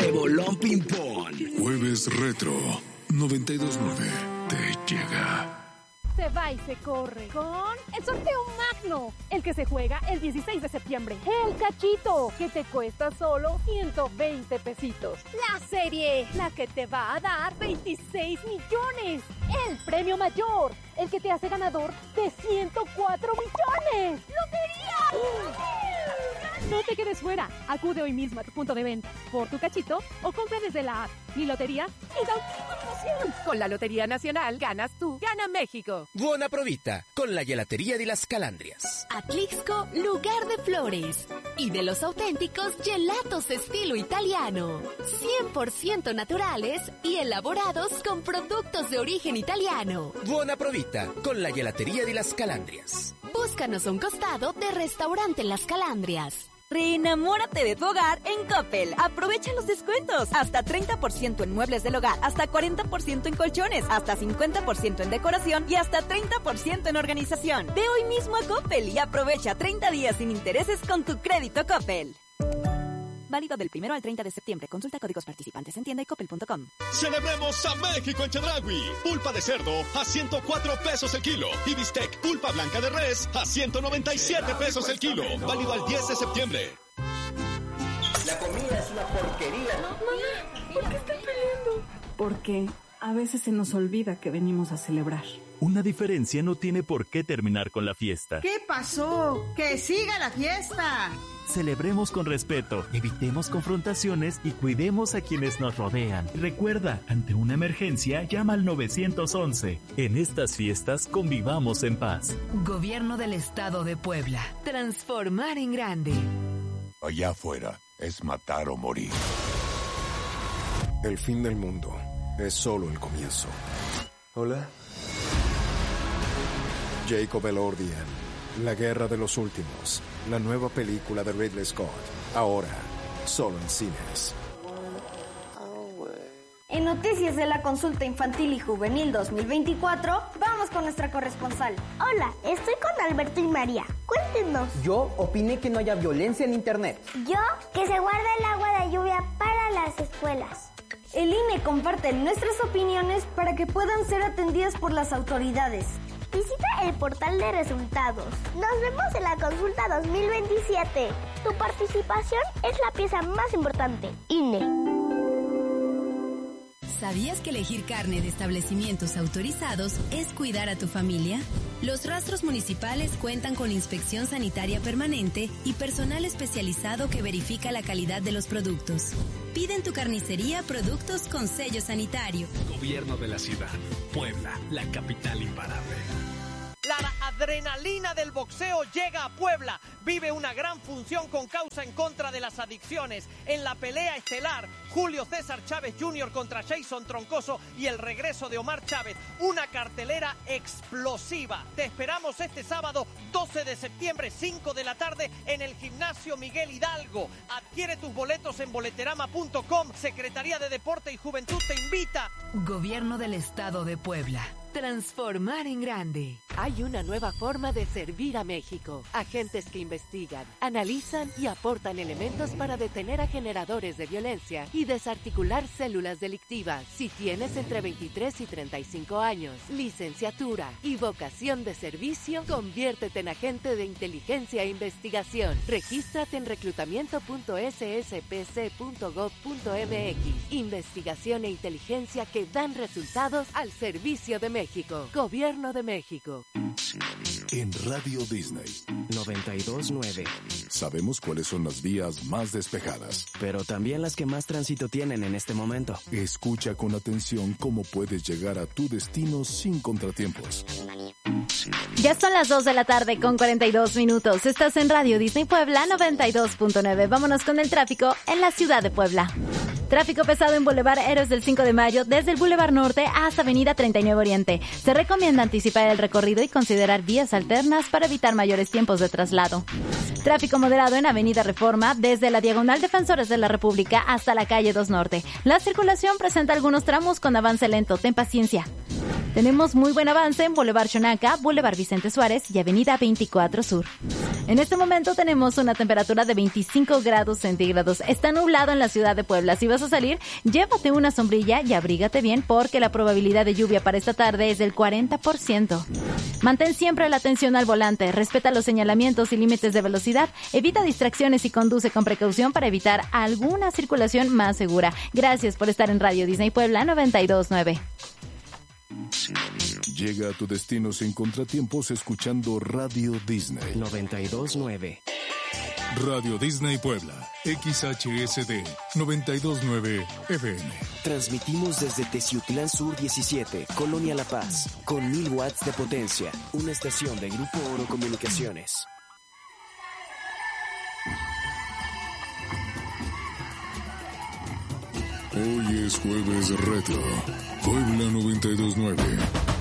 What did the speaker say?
de Bolón Ping Pong. Jueves Retro 92.9 te llega. Se va y se corre con el sorteo magno, el que se juega el 16 de septiembre. El cachito, que te cuesta solo 120 pesitos. La serie, la que te va a dar 26 millones. El premio mayor, el que te hace ganador de 104 millones. ¡Lotería! No te quedes fuera. Acude hoy mismo a tu punto de venta por tu cachito o compra desde la app Mi Lotería y da una promoción. Con la Lotería Nacional ganas tú, gana México. Buona provita con la Gelatería de las Calandrias. Atlixco, lugar de flores. Y de los auténticos gelatos estilo italiano. 100% naturales y elaborados con productos de origen italiano. Buona provita con la Gelatería de las Calandrias. Búscanos a un costado de Restaurante Las Calandrias. Reenamórate de tu hogar en Coppel. Aprovecha los descuentos. Hasta 30% en muebles del hogar, hasta 40% en colchones, hasta 50% en decoración y hasta 30% en organización. Ve hoy mismo a Coppel y aprovecha 30 días sin intereses con tu crédito Coppel. Válido del 1 al 30 de septiembre. Consulta códigos participantes en tienda y coppel.com. Celebremos a México en Chedraui. Pulpa de cerdo a 104 pesos el kilo. Y bistec pulpa blanca de res a 197 pesos el kilo. Válido al 10 de septiembre. La comida es una porquería. Mamá, ¿por qué están peleando? Porque a veces se nos olvida que venimos a celebrar. Una diferencia no tiene por qué terminar con la fiesta. ¿Qué pasó? ¡Que siga la fiesta! Celebremos con respeto, evitemos confrontaciones y cuidemos a quienes nos rodean. Recuerda, ante una emergencia, llama al 911. En estas fiestas, convivamos en paz. Gobierno del Estado de Puebla. Transformar en grande. Allá afuera es matar o morir. El fin del mundo es solo el comienzo. Hola. Jacob Elordian, La Guerra de los Últimos, la nueva película de Ridley Scott, ahora solo en cines. En noticias de la consulta infantil y juvenil 2024, vamos con nuestra corresponsal. Hola, estoy con Alberto y María. Cuéntenos. Yo opiné que no haya violencia en internet. Yo, que se guarde el agua de lluvia para las escuelas. El INE comparte nuestras opiniones para que puedan ser atendidas por las autoridades. Visita el portal de resultados. Nos vemos en la consulta 2027. Tu participación es la pieza más importante. INE. ¿Sabías que elegir carne de establecimientos autorizados es cuidar a tu familia? Los rastros municipales cuentan con inspección sanitaria permanente y personal especializado que verifica la calidad de los productos. Pide en tu carnicería productos con sello sanitario. Gobierno de la ciudad. Puebla, la capital imparable. La adrenalina del boxeo llega a Puebla. Vive una gran función con causa en contra de las adicciones. En la pelea estelar, Julio César Chávez Jr. contra Jason Troncoso y el regreso de Omar Chávez. Una cartelera explosiva. Te esperamos este sábado 12 de septiembre, 5 de la tarde, en el Gimnasio Miguel Hidalgo. Adquiere tus boletos en boleterama.com. Secretaría de Deporte y Juventud te invita. Gobierno del Estado de Puebla. Transformar en grande. Hay una nueva forma de servir a México. Agentes que investigan, analizan y aportan elementos para detener a generadores de violencia y desarticular células delictivas. Si tienes entre 23 y 35 años, licenciatura y vocación de servicio, conviértete en agente de inteligencia e investigación. Regístrate en reclutamiento.sspc.gov.mx. Investigación e inteligencia que dan resultados al servicio de México. Gobierno de México. En Radio Disney 92.9. Sabemos cuáles son las vías más despejadas, pero también las que más tránsito tienen en este momento. Escucha con atención cómo puedes llegar a tu destino sin contratiempos. Ya son las 2 de la tarde con 42 minutos. Estás en Radio Disney Puebla 92.9. Vámonos con el tráfico en la ciudad de Puebla. Tráfico pesado en Boulevard Héroes del 5 de Mayo, desde el Boulevard Norte hasta Avenida 39 Oriente. Se recomienda anticipar el recorrido y considerar vías alternas para evitar mayores tiempos de traslado. Tráfico moderado en Avenida Reforma, desde la Diagonal Defensores de la República hasta la calle 2 Norte. La circulación presenta algunos tramos con avance lento. Ten paciencia. Tenemos muy buen avance en Boulevard Xonaca, Boulevard Vicente Suárez y Avenida 24 Sur. En este momento tenemos una temperatura de 25 grados centígrados. Está nublado en la ciudad de Puebla. Si vas a salir, llévate una sombrilla y abrígate bien porque la probabilidad de lluvia para esta tarde es del 40%. Mantén siempre la atención al volante, respeta los señalamientos y límites de velocidad, evita distracciones y conduce con precaución para evitar alguna circulación más segura. Gracias por estar en Radio Disney Puebla 92.9. Llega a tu destino sin contratiempos escuchando Radio Disney 92.9. Radio Disney Puebla, XHSD 92.9 FM. Transmitimos desde Teciutlán Sur 17, Colonia La Paz, con 1000 watts de potencia, una estación de Grupo Oro Comunicaciones. Hoy es jueves retro, Puebla 92.9.